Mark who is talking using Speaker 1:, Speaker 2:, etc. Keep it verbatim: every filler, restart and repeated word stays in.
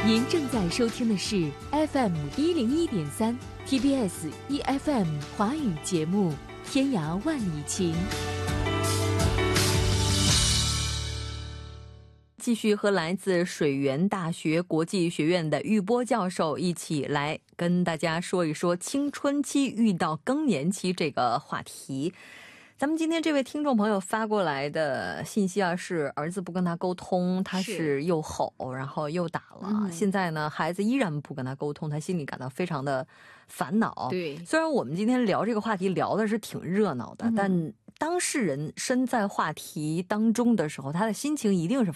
Speaker 1: 您正在收听的是 F M 一零一点三 T B S E F M 华语节目《天涯万里情》。继续和来自水源大学国际学院的玉波教授一起来跟大家说一说青春期遇到更年期这个话题。咱们今天这位听众朋友发过来的信息啊，是儿子不跟他沟通，他是又吼然后又打了、嗯、现在呢孩子依然不跟他沟通，他心里感到非常的烦恼。对，虽然我们今天聊这个话题聊的是挺热闹的、嗯、但当事人身在话题当中的时候，他的心情一定是